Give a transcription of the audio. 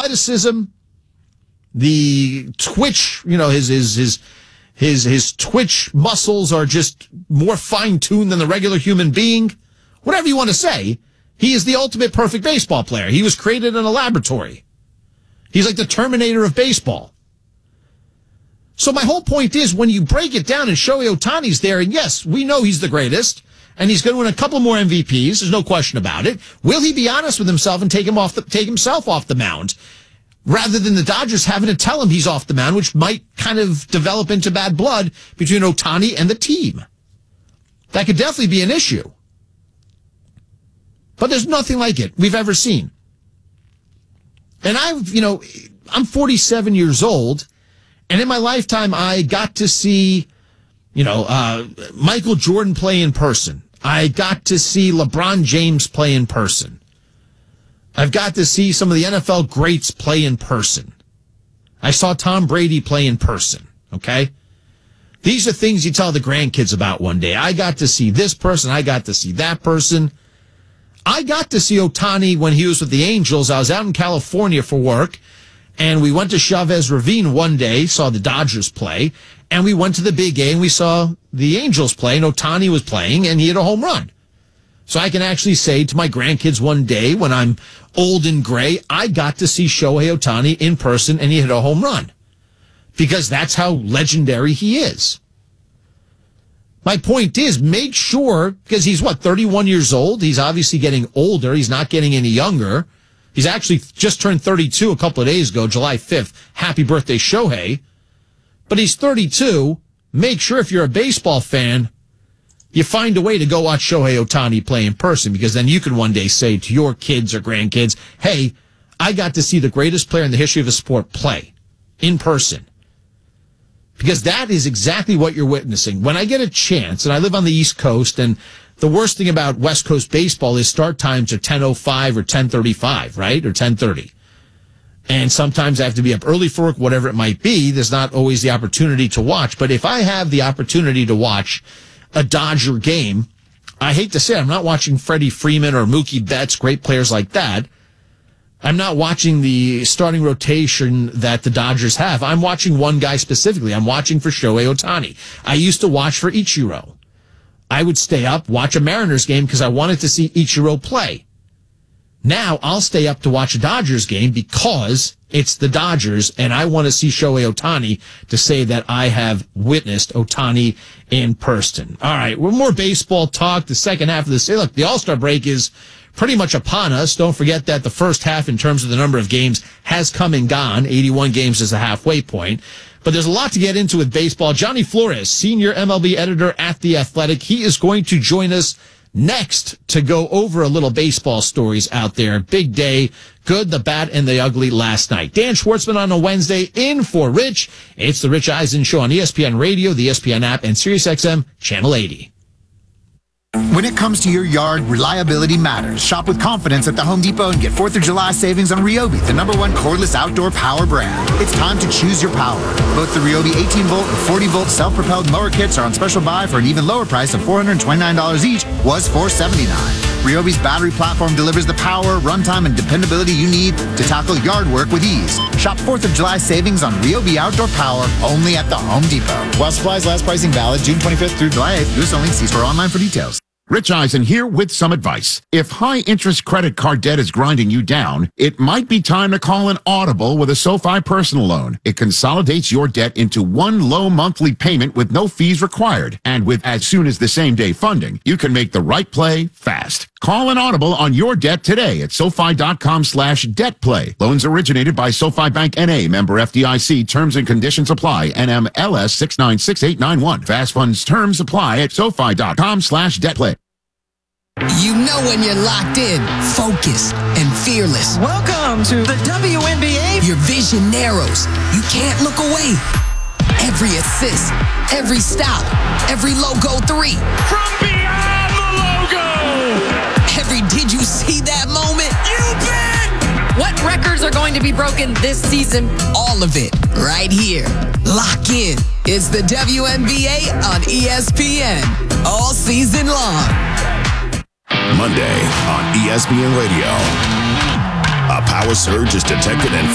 athleticism, the twitch, his twitch muscles are just more fine-tuned than the regular human being. Whatever you want to say, he is the ultimate perfect baseball player. He was created in a laboratory. He's like the Terminator of baseball. So my whole point is, when you break it down and Shohei Ohtani's there, and yes, we know he's the greatest, and he's going to win a couple more MVPs, there's no question about it. Will he be honest with himself and take himself off the mound, rather than the Dodgers having to tell him he's off the mound, which might kind of develop into bad blood between Ohtani and the team? That could definitely be an issue. But there's nothing like it we've ever seen. And I'm 47 years old, and in my lifetime, I got to see, Michael Jordan play in person. I got to see LeBron James play in person. I've got to see some of the NFL greats play in person. I saw Tom Brady play in person, okay? These are things you tell the grandkids about one day. I got to see this person. I got to see that person. I got to see Ohtani when he was with the Angels. I was out in California for work, and we went to Chavez Ravine one day, saw the Dodgers play, and we went to the Big A, and we saw the Angels play, and Ohtani was playing, and he hit a home run. So I can actually say to my grandkids one day, when I'm old and gray, I got to see Shohei Ohtani in person, and he hit a home run. Because that's how legendary he is. My point is, make sure, because he's 31 years old? He's obviously getting older. He's not getting any younger. He's actually just turned 32 a couple of days ago, July 5th. Happy birthday, Shohei. But he's 32. Make sure if you're a baseball fan, you find a way to go watch Shohei Ohtani play in person, because then you can one day say to your kids or grandkids, hey, I got to see the greatest player in the history of the sport play in person. Because that is exactly what you're witnessing. When I get a chance, and I live on the East Coast, and the worst thing about West Coast baseball is start times are 10:05 or 10:35, right? Or 10:30. And sometimes I have to be up early for work, whatever it might be. There's not always the opportunity to watch. But if I have the opportunity to watch a Dodger game, I hate to say it, I'm not watching Freddie Freeman or Mookie Betts, great players like that. I'm not watching the starting rotation that the Dodgers have. I'm watching one guy specifically. I'm watching for Shohei Ohtani. I used to watch for Ichiro. I would stay up, watch a Mariners game because I wanted to see Ichiro play. Now I'll stay up to watch a Dodgers game because it's the Dodgers, and I want to see Shohei Ohtani to say that I have witnessed Ohtani in person. All right, we're more baseball talk. The second half of this, look, the All-Star break is pretty much upon us. Don't forget that the first half, in terms of the number of games, has come and gone. 81 games is the halfway point. But there's a lot to get into with baseball. Johnny Flores, senior MLB editor at The Athletic, he is going to join us next to go over a little baseball stories out there. Big day, good, the bad, and the ugly last night. Dan Schwartzman on a Wednesday, in for Rich. It's the Rich Eisen Show on ESPN Radio, the ESPN app, and SiriusXM Channel 80. When it comes to your yard, reliability matters. Shop with confidence at the Home Depot and get 4th of July savings on Ryobi, the #1 cordless outdoor power brand. It's time to choose your power. Both the Ryobi 18-volt and 40-volt self-propelled mower kits are on special buy for an even lower price of $429 each, was $479. Ryobi's battery platform delivers the power, runtime, and dependability you need to tackle yard work with ease. Shop 4th of July savings on Ryobi outdoor power only at the Home Depot. While supplies last, pricing valid June 25th through July 8th. U.S. only. See store online for details. Rich Eisen here with some advice. If high-interest credit card debt is grinding you down, it might be time to call an Audible with a SoFi personal loan. It consolidates your debt into one low monthly payment with no fees required. And with as soon as the same-day funding, you can make the right play fast. Call an Audible on your debt today at SoFi.com/debtplay. Loans originated by SoFi Bank N.A., member FDIC. Terms and conditions apply. NMLS 696891. Fast funds terms apply at SoFi.com/debtplay. You know when you're locked in, focused, and fearless. Welcome to the WNBA. Your vision narrows. You can't look away. Every assist, every stop, every logo 3. From beyond the logo. Every did you see that moment? You bet. What records are going to be broken this season? All of it right here. Lock in. It's the WNBA on ESPN. All season long. Monday on ESPN Radio. A power surge is detected and